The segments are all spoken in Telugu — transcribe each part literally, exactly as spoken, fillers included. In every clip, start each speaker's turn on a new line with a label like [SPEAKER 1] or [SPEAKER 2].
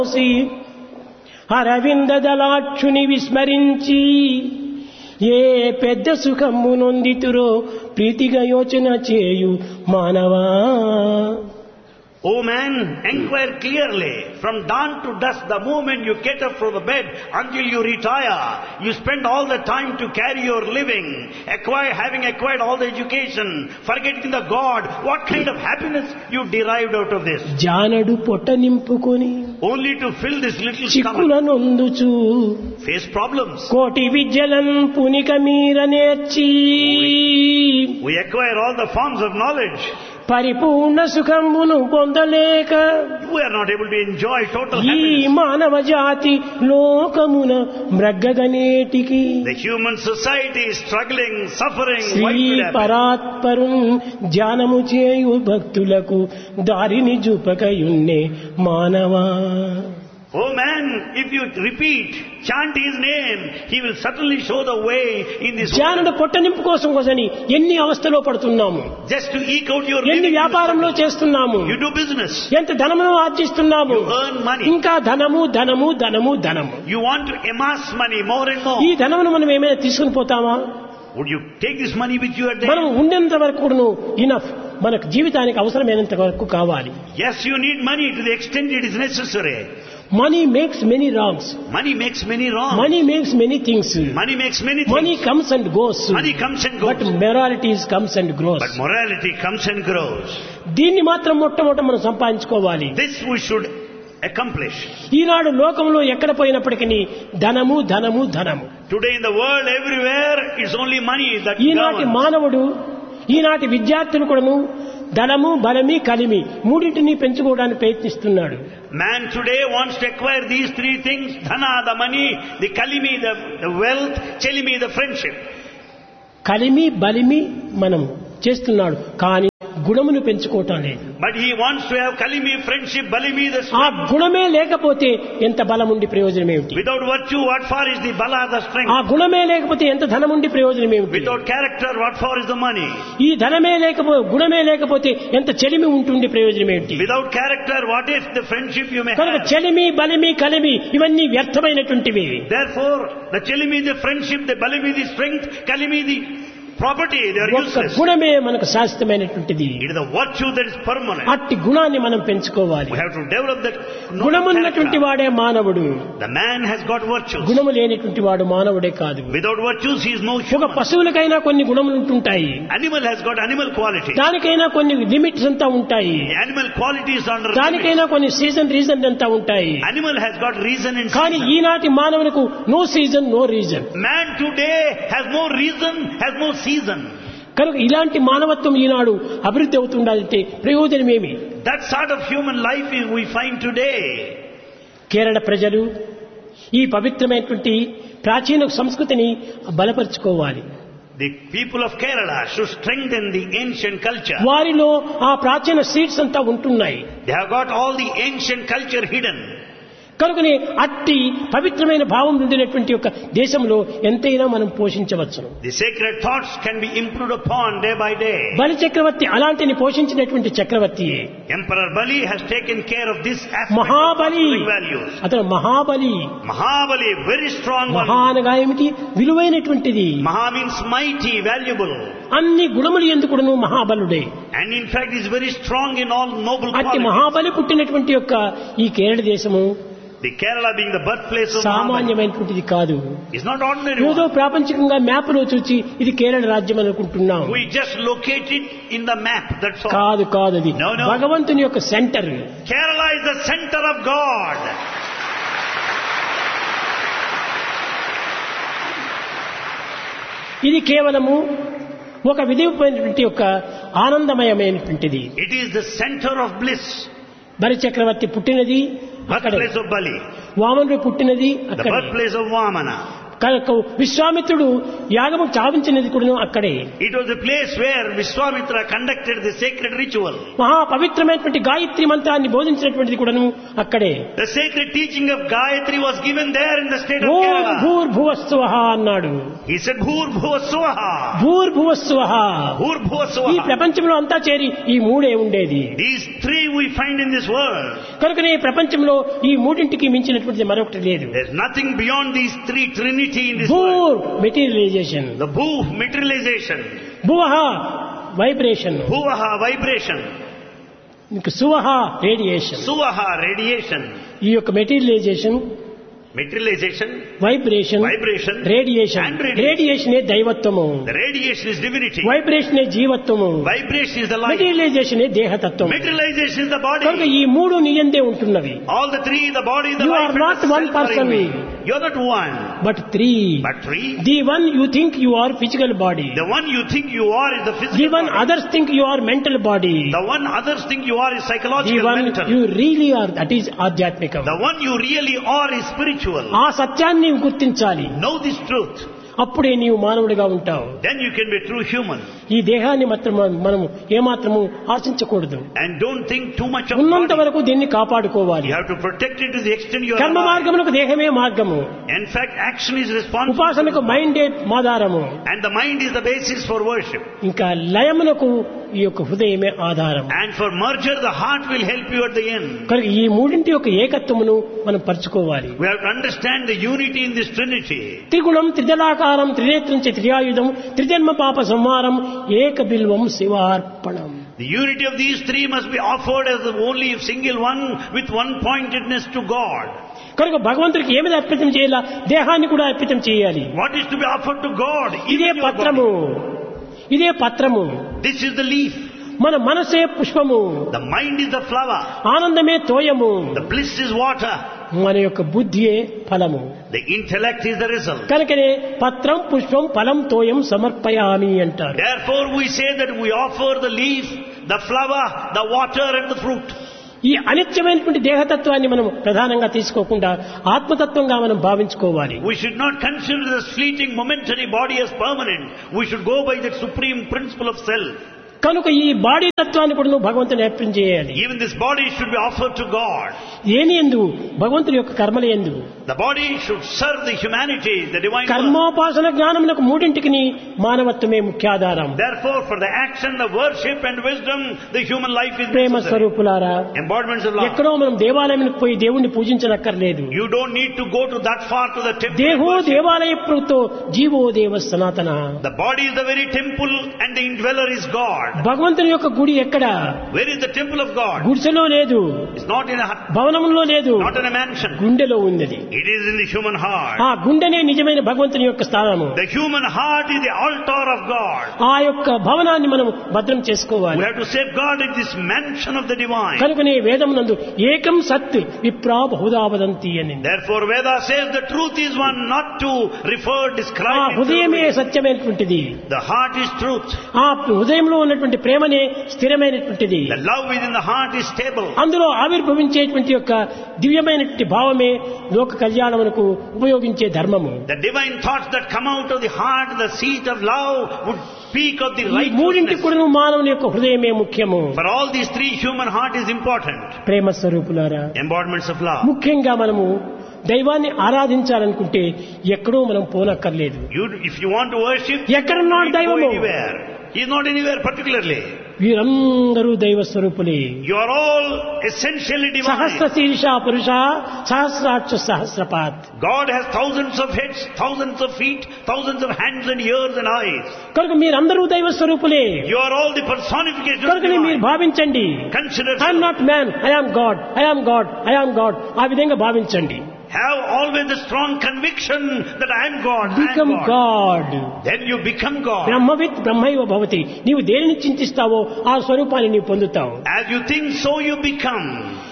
[SPEAKER 1] అరవింద దళాక్షుని విస్మరించి ఏ పెద్ద సుఖము నొందితురో ప్రీతిగా యోచన చేయు మానవా.
[SPEAKER 2] O man, inquire clearly. From dawn to dusk, the moment you get up from the bed until you retire, you spend all the time to carry your living, acquire, having acquired all the education, forgetting the God. What kind of happiness you derived out of this?
[SPEAKER 1] జానడు పొట్ట నింపుకొని
[SPEAKER 2] Only to fill this little
[SPEAKER 1] Chikkula
[SPEAKER 2] stomach,
[SPEAKER 1] నొందుచు
[SPEAKER 2] face problems.
[SPEAKER 1] కోటి విద్యలను పునిక మీర నేర్చి
[SPEAKER 2] We acquire all the forms of knowledge.
[SPEAKER 1] పరిపూర్ణ సుఖమును పొందలేక
[SPEAKER 2] We are not able to enjoy total
[SPEAKER 1] ఈ
[SPEAKER 2] happiness.
[SPEAKER 1] మానవ జాతి లోకమున మ్రగ్గగనేటికి
[SPEAKER 2] The human society is struggling, suffering.
[SPEAKER 1] Shri
[SPEAKER 2] What could happen?
[SPEAKER 1] పరాత్పరం ధ్యానము చేయు భక్తులకు దారిని చూపకయున్నే మానవా.
[SPEAKER 2] Oh man, if you repeat, chant his name, he will certainly show the way in this
[SPEAKER 1] జానుడు
[SPEAKER 2] world.
[SPEAKER 1] పొట్ట నింపు కోసం కోసని ఎన్ని అవస్థలో పడుతున్నాము,
[SPEAKER 2] Just to eke out your
[SPEAKER 1] ఎన్ని
[SPEAKER 2] living.
[SPEAKER 1] వ్యాపారంలో చేస్తున్నాము,
[SPEAKER 2] You do business.
[SPEAKER 1] ఎంత ధనమును ఆర్జిస్తున్నాము.
[SPEAKER 2] You earn money.
[SPEAKER 1] ఇంకా ధనము ధనము ధనము ధనము.
[SPEAKER 2] You want to amass money more and more.
[SPEAKER 1] ఈ ధనమును మనం ఏమైనా తీసుకుని పోతామా?
[SPEAKER 2] Would you take this money with you at the
[SPEAKER 1] మనం
[SPEAKER 2] end?
[SPEAKER 1] ఉండేంత వరకు కూడాను ఇనఫ్ మనకు జీవితానికి అవసరమైనంత వరకు కావాలి.
[SPEAKER 2] Yes, you need money to the extent it is necessary.
[SPEAKER 1] Money makes many wrongs,
[SPEAKER 2] Money makes many wrong.
[SPEAKER 1] Money makes many things,
[SPEAKER 2] Money makes many
[SPEAKER 1] money
[SPEAKER 2] things.
[SPEAKER 1] Comes and goes,
[SPEAKER 2] Money comes and
[SPEAKER 1] but
[SPEAKER 2] goes.
[SPEAKER 1] Moralities comes and grows.
[SPEAKER 2] But morality comes and grows.
[SPEAKER 1] దీన్ని మాత్రం మొట్టమొదట మనం సంపాదించుకోవాలి.
[SPEAKER 2] This we should accomplish.
[SPEAKER 1] ఈనాడు లోకంలో ఎక్కడ పోయినప్పటికీ ధనము ధనము ధనము.
[SPEAKER 2] Today in the world, everywhere, it's only money that
[SPEAKER 1] ఈనాటి
[SPEAKER 2] governs.
[SPEAKER 1] మానవుడు, ఈనాటి విద్యార్థులు కూడాను ధనము బలమి కలిమి మూడింటిని పెంచుకోవడానికి ప్రయత్నిస్తున్నాడు.
[SPEAKER 2] Man today wants to acquire these three things: dhana, the money; the kalimi, the, the wealth; chelimi, the friendship.
[SPEAKER 1] కలిమి బలిమి మనం చేస్తున్నాడు, కానీ గుణమును పెంచుకోవటం లేదు.
[SPEAKER 2] But he wants to have kalimi, friendship, balimi, the
[SPEAKER 1] ఆ
[SPEAKER 2] strength.
[SPEAKER 1] గుణమే లేకపోతే ఎంత బలం ఉండి ప్రయోజనం ఏమిటి?
[SPEAKER 2] Without virtue, what for is the bala, the
[SPEAKER 1] ఆ
[SPEAKER 2] strength?
[SPEAKER 1] గుణమే లేకపోతే ఎంత ధనం ఉండి ప్రయోజనం ఏమిటి?
[SPEAKER 2] Without character, what for is the money?
[SPEAKER 1] ఈ ధనమే లేకపోతే గుణమే లేకపోతే ఎంత చెలిమి ఉంటుండి ప్రయోజనం ఏమిటి?
[SPEAKER 2] Without character, what is the friendship you may
[SPEAKER 1] కనుక
[SPEAKER 2] have?
[SPEAKER 1] చెలిమి బలిమి కలిమి ఇవన్నీ వ్యర్థమైనటువంటివి.
[SPEAKER 2] Therefore, the chelimi, the friendship; the balimi, the strength; kalimi, the property, they are
[SPEAKER 1] ఒక్క
[SPEAKER 2] useless.
[SPEAKER 1] గుణమే మనకు శాశ్వతమైనటువంటిది.
[SPEAKER 2] It is the virtue that is permanent.
[SPEAKER 1] అట్టి గుణాన్ని మనం పెంచుకోవాలి.
[SPEAKER 2] We have to develop that noble
[SPEAKER 1] గుణమున్నటువంటి
[SPEAKER 2] character.
[SPEAKER 1] వాడే మానవుడు,
[SPEAKER 2] The man has got virtues.
[SPEAKER 1] గుణము లేనటువంటి వాడు మానవుడే కాదు.
[SPEAKER 2] Without virtues, he is no
[SPEAKER 1] ఒక
[SPEAKER 2] human.
[SPEAKER 1] పశువులకైనా కొన్ని గుణములు ఉంటుంటాయి,
[SPEAKER 2] Animal has got animal quality.
[SPEAKER 1] దానికైనా కొన్ని లిమిట్స్ అంతా ఉంటాయి,
[SPEAKER 2] The animal quality is under limit.
[SPEAKER 1] దానికైనా కొన్ని సీజన్ రీజన్ అంతా ఉంటాయి.
[SPEAKER 2] Animal has got reason and
[SPEAKER 1] కానీ
[SPEAKER 2] season.
[SPEAKER 1] ఈనాటి మానవులకు no season no reason.
[SPEAKER 2] Man today has no reason, has no season.
[SPEAKER 1] కనుక ఇలాంటి మానవత్వం ఈనాడు అభివృద్ధి అవుతుండాలంటే ప్రయోజనం ఏమి?
[SPEAKER 2] That sort of human life is we find today.
[SPEAKER 1] Kerala ప్రజలు ఈ పవిత్రమైనటువంటి ప్రాచీన సంస్కృతిని బలపరుచుకోవాలి.
[SPEAKER 2] The people of Kerala should strengthen the ancient culture.
[SPEAKER 1] వారిలో ఆ ప్రాచీన సీడ్స్ అంతా ఉంటున్నాయి.
[SPEAKER 2] They have got all the ancient culture hidden.
[SPEAKER 1] కనుకనే అట్టి పవిత్రమైన భావం ఉండినటువంటి యొక్క దేశంలో ఎంతైనా మనం పోషించవచ్చును.
[SPEAKER 2] The sacred thoughts can be improved upon day by day.
[SPEAKER 1] బలి చక్రవర్తి అలాంటిని పోషించినటువంటి చక్రవర్తి.
[SPEAKER 2] Emperor Bali has taken care of this aspect
[SPEAKER 1] Mahabali,
[SPEAKER 2] of values.
[SPEAKER 1] అతను మహాబలి.
[SPEAKER 2] Mahabali, very strong
[SPEAKER 1] మహా
[SPEAKER 2] one.
[SPEAKER 1] అనగా ఏమిటి? విలువైనటువంటిది.
[SPEAKER 2] Maha means mighty, valuable.
[SPEAKER 1] అన్ని గుణములు ఎందుకును మహాబలుడే.
[SPEAKER 2] And in fact is very strong in all noble
[SPEAKER 1] అట్టి
[SPEAKER 2] qualities.
[SPEAKER 1] మహాబలి పుట్టినటువంటి యొక్క ఈ కేరళ దేశము
[SPEAKER 2] The Kerala being the birthplace of Mahabali
[SPEAKER 1] సామాన్యమైనటువంటిది కాదు.
[SPEAKER 2] is not ordinary
[SPEAKER 1] ఏదో
[SPEAKER 2] one.
[SPEAKER 1] ప్రాపంచికంగా మ్యాప్లో చూచి ఇది కేరళ రాజ్యం అనుకుంటున్నాం.
[SPEAKER 2] We just locate it in the map, that's all.
[SPEAKER 1] కాదు కాదు, అది
[SPEAKER 2] No, no.
[SPEAKER 1] భగవంతుని యొక్క centre.
[SPEAKER 2] Kerala is the center of God.
[SPEAKER 1] ఇది కేవలము ఒక విధిమైనటువంటి యొక్క ఆనందమయమైనటువంటిది.
[SPEAKER 2] It is the center of bliss.
[SPEAKER 1] బలి చక్రవర్తి పుట్టినది అక్కడే,
[SPEAKER 2] Birthplace of Bali.
[SPEAKER 1] వామనుడు పుట్టినది
[SPEAKER 2] The
[SPEAKER 1] అక్కడే,
[SPEAKER 2] birthplace of Vamana.
[SPEAKER 1] కనుక విశ్వామిత్రుడు యాగము చావించినది కూడా అక్కడే.
[SPEAKER 2] It was a place where Vishwamitra conducted the sacred ritual.
[SPEAKER 1] మహా పవిత్రమైనటువంటి గాయత్రి మంత్రాన్ని బోధించినటువంటిది కూడాను అక్కడే.
[SPEAKER 2] The sacred teaching of Gayatri was given there in the state of
[SPEAKER 1] Om
[SPEAKER 2] Kerala.
[SPEAKER 1] భూర్భువస్సువః అన్నాడు.
[SPEAKER 2] He said Bhur Bhuva Swaha.
[SPEAKER 1] భూర్భువస్సువః.
[SPEAKER 2] Bhur Bhuva
[SPEAKER 1] ఈ
[SPEAKER 2] Swaha.
[SPEAKER 1] ప్రపంచంలో అంతా చేరి ఈ మూడే ఉండేది.
[SPEAKER 2] These three we find in this world.
[SPEAKER 1] కనుకనే ఈ ప్రపంచంలో ఈ మూడింటికి మించినటువంటిది మరొకటి లేదు.
[SPEAKER 2] There's nothing beyond these three trinity in this
[SPEAKER 1] భూర్
[SPEAKER 2] world.
[SPEAKER 1] Materialisation,
[SPEAKER 2] The Bhu materialization.
[SPEAKER 1] భువః vibration,
[SPEAKER 2] Bhuvaha vibration.
[SPEAKER 1] ఇంకా సువః రేడియేషన్.
[SPEAKER 2] Suvaha radiation.
[SPEAKER 1] ఈ యొక్క materialisation,
[SPEAKER 2] Materialization.
[SPEAKER 1] Vibration,
[SPEAKER 2] Vibration.
[SPEAKER 1] Radiation.
[SPEAKER 2] And radiation.
[SPEAKER 1] రేడియేషనే దైవత్వము,
[SPEAKER 2] The radiation is divinity.
[SPEAKER 1] వైబ్రేషనే జీవత్వము,
[SPEAKER 2] Vibration is the life.
[SPEAKER 1] మెటీరియలైజేషనే దేహతత్వం.
[SPEAKER 2] Materialization is the
[SPEAKER 1] కనుక
[SPEAKER 2] body.
[SPEAKER 1] ఈ మూడు నియందే ఉంటున్నవి.
[SPEAKER 2] All the three, the body, the
[SPEAKER 1] You
[SPEAKER 2] life,
[SPEAKER 1] are
[SPEAKER 2] and
[SPEAKER 1] not
[SPEAKER 2] the
[SPEAKER 1] one
[SPEAKER 2] self are in
[SPEAKER 1] person.
[SPEAKER 2] me. You're not one,
[SPEAKER 1] but three.
[SPEAKER 2] but three.
[SPEAKER 1] The one you think you are physical body,
[SPEAKER 2] The one you think you are is the
[SPEAKER 1] the
[SPEAKER 2] physical
[SPEAKER 1] one
[SPEAKER 2] body.
[SPEAKER 1] Others think you are mental body,
[SPEAKER 2] The one others think you are is
[SPEAKER 1] the
[SPEAKER 2] psychological,
[SPEAKER 1] one
[SPEAKER 2] mental.
[SPEAKER 1] You really are that is ఆధ్యాత్మికం.
[SPEAKER 2] The one you really are is spiritual.
[SPEAKER 1] ఆ సత్యాన్ని నీవు గుర్తించాలి.
[SPEAKER 2] Know this truth.
[SPEAKER 1] అప్పుడే నీవు మానవుడిగా ఉంటావు.
[SPEAKER 2] Then you can be a true human.
[SPEAKER 1] ఈ దేహాన్ని మాత్రం మనము ఏమాత్రము ఆశించకూడదు.
[SPEAKER 2] And don't think too much of
[SPEAKER 1] ఉన్నంత
[SPEAKER 2] body.
[SPEAKER 1] వరకు దీన్ని కాపాడుకోవాలి.
[SPEAKER 2] You have to protect it to the extent you are
[SPEAKER 1] కర్మ
[SPEAKER 2] alive.
[SPEAKER 1] మార్గమునకు దేహమే మార్గము,
[SPEAKER 2] In fact, action is responsible.
[SPEAKER 1] ఉపాసనకు మైండే మాధారము,
[SPEAKER 2] And the mind is the basis for worship.
[SPEAKER 1] ఇంకా లయమునకు ఈ యొక్క హృదయమే ఆధారం.
[SPEAKER 2] And for merger, the heart will help you at the end.
[SPEAKER 1] కనుక ఈ మూడింటి యొక్క ఏకత్వమును మనం పరుచుకోవాలి.
[SPEAKER 2] We have to understand the unity in this Trinity.
[SPEAKER 1] త్రిగుణం త్రిదలాకారం త్రినేత్రం చ త్రియాయుధం త్రిజన్మ పాప సంహారం ఏక Bilvam శివార్పణం.
[SPEAKER 2] The unity of these three must be offered as the only single one with one pointedness to God.
[SPEAKER 1] కనుక భగవంతుడికి ఏమిది అర్పితం చేయాలా? దేహాన్ని కూడా అర్పితం చేయాలి.
[SPEAKER 2] What is to be offered to God?
[SPEAKER 1] ఇదే
[SPEAKER 2] Even your
[SPEAKER 1] పత్రము,
[SPEAKER 2] body.
[SPEAKER 1] ఇదే పత్రము.
[SPEAKER 2] This is the leaf.
[SPEAKER 1] మన మనసే పుష్పము,
[SPEAKER 2] The mind is the flower.
[SPEAKER 1] ఆనందమే తోయము,
[SPEAKER 2] The bliss is water.
[SPEAKER 1] మన యొక్క బుద్ధియే ఫలము.
[SPEAKER 2] The intellect is the result.
[SPEAKER 1] కనుకనే పత్రం పుష్పం ఫలం తోయం సమర్పయామి అంటారు.
[SPEAKER 2] Therefore we say that we offer the leaf, the flower, the water and the fruit.
[SPEAKER 1] ఈ అనిత్యమైనటువంటి దేహతత్వాన్ని మనం ప్రధానంగా తీసుకోకుండా ఆత్మతత్వంగా మనం భావించుకోవాలి.
[SPEAKER 2] We should not consider this fleeting momentary body as permanent. We should go by that supreme principle of self.
[SPEAKER 1] కనుక ఈ బాడీ తత్వాన్ని కూడా నువ్వు భగవంతుని అర్పణ చేయాలి.
[SPEAKER 2] Even this body should be offered to God.
[SPEAKER 1] ఏని ఎందు? భగవంతుని యొక్క కర్మల ఎందు.
[SPEAKER 2] The body should serve the humanity, the divine work.
[SPEAKER 1] కర్మోపాసన జ్ఞానములకు మూడింటికి మానవత్వమే ముఖ్యాధారం.
[SPEAKER 2] Therefore, for the action, the worship and wisdom, the human life is
[SPEAKER 1] Prema
[SPEAKER 2] necessary.
[SPEAKER 1] స్వరూపులారా,
[SPEAKER 2] Embodiments of love.
[SPEAKER 1] ఎక్కడో మనం దేవాలయానికి పోయి దేవుణ్ణి పూజించనక్కర్లేదు.
[SPEAKER 2] You don't need to go to that far to the temple.
[SPEAKER 1] దేహో
[SPEAKER 2] and worship.
[SPEAKER 1] దేవాలయ ప్రవృత్తో జీవో దేవ సనాతన.
[SPEAKER 2] The body is the very temple and the indweller is God.
[SPEAKER 1] భగవంతుని యొక్క గుడి ఎక్కడ?
[SPEAKER 2] Where is the temple of God?
[SPEAKER 1] గుడిసెలో లేదు,
[SPEAKER 2] It's not in a hut,
[SPEAKER 1] భవనంలో లేదు,
[SPEAKER 2] not in a mansion.
[SPEAKER 1] గుండెలో ఉన్నది.
[SPEAKER 2] It is in the human heart.
[SPEAKER 1] ఆ గుండెనే నిజమైన భగవంతుని యొక్క స్థానము.
[SPEAKER 2] The human heart is the altar of God.
[SPEAKER 1] ఆ యొక్క భవనాన్ని మనం భద్రం
[SPEAKER 2] We
[SPEAKER 1] చేసుకోవాలి.
[SPEAKER 2] have to safeguard in this mansion of the divine.
[SPEAKER 1] కనుకనే వేదమునందు ఏకం సత్ విప్రా బహుదా వదంతి అని.
[SPEAKER 2] Therefore Veda says the truth is one, not to refer,
[SPEAKER 1] ఆ
[SPEAKER 2] describe it.
[SPEAKER 1] హృదయమే
[SPEAKER 2] thoroughly.
[SPEAKER 1] సత్యమైనటువంటిది.
[SPEAKER 2] The heart is truth.
[SPEAKER 1] ఆ హృదయంలో ఉన్నటువంటి ప్రేమనే స్థిరమైనటువంటిది.
[SPEAKER 2] The love within the heart is stable.
[SPEAKER 1] అందులో ఆవిర్భవించేటువంటి యొక్క దివ్యమైనటువంటి భావమే లోక కళ్యాణమునకు ఉపయోగించే ధర్మము.
[SPEAKER 2] The divine thoughts that come out of the heart, the seat of love, would speak of the
[SPEAKER 1] ఈ మూడింటి
[SPEAKER 2] righteousness.
[SPEAKER 1] కూడా మానవుని యొక్క హృదయమే ముఖ్యము.
[SPEAKER 2] For all these three, human heart is important.
[SPEAKER 1] ప్రేమ స్వరూపులారా,
[SPEAKER 2] Embodiments of love.
[SPEAKER 1] ముఖ్యంగా మనము దైవాన్ని ఆరాధించాలనుకుంటే ఎక్కడో మనం పోనక్కర్లేదు.
[SPEAKER 2] You, if you want to worship,
[SPEAKER 1] ఎక్కడున్నాడు
[SPEAKER 2] you don't
[SPEAKER 1] దైవము?
[SPEAKER 2] go anywhere. He is not anywhere particularly.
[SPEAKER 1] వీరందరూ దైవ స్వరూపులే.
[SPEAKER 2] You are all essentially
[SPEAKER 1] Sahasra
[SPEAKER 2] divine.
[SPEAKER 1] శీర్ష పురుష సహస్రాక్ష సహస్రపాత్.
[SPEAKER 2] God has thousands of heads, thousands of feet, thousands of hands and ears and eyes.
[SPEAKER 1] కనుక మీరందరూ దైవ స్వరూపులే.
[SPEAKER 2] You are all the personification of
[SPEAKER 1] కనుకనే మీరు
[SPEAKER 2] divine.
[SPEAKER 1] భావించండి,
[SPEAKER 2] Consider
[SPEAKER 1] I'm not man, I am God, I am God, I am God. ఆ విధంగా భావించండి.
[SPEAKER 2] Have always the strong conviction that I am God. I am
[SPEAKER 1] become
[SPEAKER 2] God.
[SPEAKER 1] God.
[SPEAKER 2] Then you become God.
[SPEAKER 1] బ్రహ్మవిత్ బ్రహ్మైవ భవతి. నీవు దేనిని చింతిస్తావో ఆ స్వరూపాన్ని నీవు పొందుతావు.
[SPEAKER 2] As you think, so you become.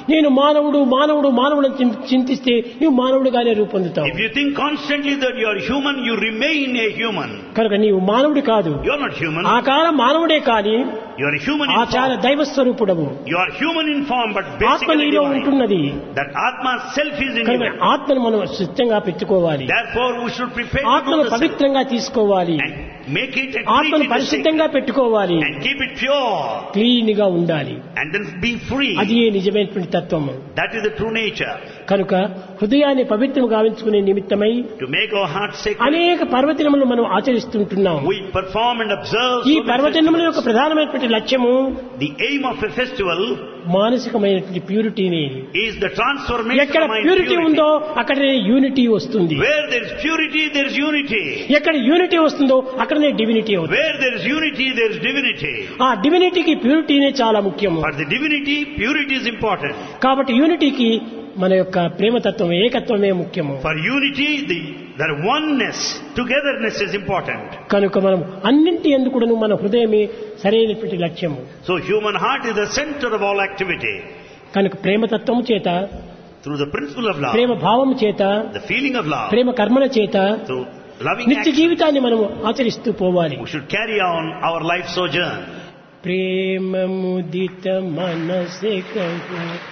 [SPEAKER 1] నేను మానవుడు మానవుడు మానవుడు చింతిస్తే నువ్వు మానవుడిగానే రూపొందుతావు.
[SPEAKER 2] If you think constantly that you are human, you remain a human.
[SPEAKER 1] కనుక నీవు మానవుడి కాదు.
[SPEAKER 2] You are not human.
[SPEAKER 1] ఆకార మానవుడే కానీ
[SPEAKER 2] You are human in
[SPEAKER 1] ఆచార
[SPEAKER 2] form.
[SPEAKER 1] దైవ స్వరూపుడవు.
[SPEAKER 2] You are human in form, but
[SPEAKER 1] ఆత్మ
[SPEAKER 2] basically
[SPEAKER 1] నీలో
[SPEAKER 2] divine.
[SPEAKER 1] ఉంటున్నది.
[SPEAKER 2] That Atma self is in
[SPEAKER 1] కనుక
[SPEAKER 2] you.
[SPEAKER 1] ఆత్మను మనం సిద్ధంగా పెట్టుకోవాలి.
[SPEAKER 2] Therefore, we should prepare to
[SPEAKER 1] ఆత్మను
[SPEAKER 2] do the same.
[SPEAKER 1] పవిత్రంగా తీసుకోవాలి.
[SPEAKER 2] And make it and
[SPEAKER 1] ఆత్మను
[SPEAKER 2] treat it as
[SPEAKER 1] పరిశుద్ధంగా
[SPEAKER 2] sacred.
[SPEAKER 1] పెట్టుకోవాలి.
[SPEAKER 2] And keep it pure.
[SPEAKER 1] Clean గా ఉండాలి.
[SPEAKER 2] And then be free.
[SPEAKER 1] అది నిజమైనటువంటి తత్వము.
[SPEAKER 2] That is the true nature.
[SPEAKER 1] కనుక హృదయాన్ని పవిత్రం గావించుకునే నిమిత్తమై
[SPEAKER 2] To make our heart sacred,
[SPEAKER 1] అనేక పర్వదినములు మనం ఆచరిస్తుంటున్నాం.
[SPEAKER 2] we perform and observe
[SPEAKER 1] ఈ
[SPEAKER 2] so many
[SPEAKER 1] పర్వదినముల యొక్క
[SPEAKER 2] festivals.
[SPEAKER 1] ప్రధానమైనటువంటి లక్ష్యము
[SPEAKER 2] The aim of a festival
[SPEAKER 1] మానసికమైనటువంటి ప్యూరిటీని.
[SPEAKER 2] is the transformation
[SPEAKER 1] ఎక్కడ
[SPEAKER 2] of mind
[SPEAKER 1] ప్యూరిటీ
[SPEAKER 2] purity.
[SPEAKER 1] ఉందో అక్కడనే యూనిటీ వస్తుంది.
[SPEAKER 2] Where there is purity, there is unity.
[SPEAKER 1] ఎక్కడ యూనిటీ వస్తుందో అక్కడనే డివినిటీ అవుతుంది.
[SPEAKER 2] Where there is unity, there is divinity.
[SPEAKER 1] ఆ డివినిటీకి ప్యూరిటీనే చాలా ముఖ్యము.
[SPEAKER 2] For the divinity, purity is important.
[SPEAKER 1] కాబట్టి యూనిటీకి మన యొక్క ప్రేమతత్వం ఏకత్వమే ముఖ్యము.
[SPEAKER 2] For unity, the, the oneness, togetherness is important.
[SPEAKER 1] కనుక మనం అన్నింటి యందు కూడాను మన హృదయమే సరైనటువంటి లక్ష్యము.
[SPEAKER 2] So human heart is the center of all activity.
[SPEAKER 1] కనుక ప్రేమతత్వము చేత,
[SPEAKER 2] Through the principle of love,
[SPEAKER 1] ప్రేమ భావము చేత,
[SPEAKER 2] the feeling of love,
[SPEAKER 1] ప్రేమ కర్మల చేత
[SPEAKER 2] through loving
[SPEAKER 1] నిత్య
[SPEAKER 2] action,
[SPEAKER 1] జీవితాన్ని మనం ఆచరిస్తూ పోవాలి.
[SPEAKER 2] we should carry on our life sojourn.
[SPEAKER 1] ప్రేమ ముదిత మనసే కహు